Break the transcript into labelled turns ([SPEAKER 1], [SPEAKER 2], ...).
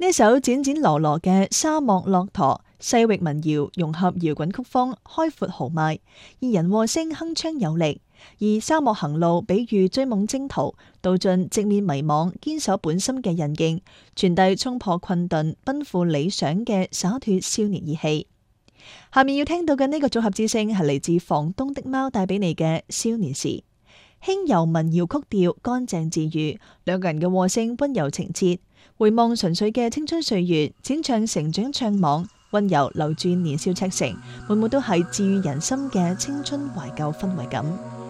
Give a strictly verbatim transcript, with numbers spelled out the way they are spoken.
[SPEAKER 1] 呢首展展羅羅嘅沙漠駱駝西域民謠融合搖滾曲風，開闊豪邁，二人和聲鏗鏘有力。而沙漠行路比喻追夢征途，道盡直面迷惘、堅守本心嘅韌勁，傳遞衝破困頓、奔赴理想嘅灑脫少年意氣。下面要聽到嘅呢個組合之聲係嚟自房東的貓帶俾你嘅少年時，輕柔民謠曲調，乾淨治癒，兩個人嘅和聲溫柔情切，回望純粹嘅青春歲月，展唱成長唱網，溫柔留住年少赤誠，滿滿都係治癒人心嘅青春懷舊氛圍感。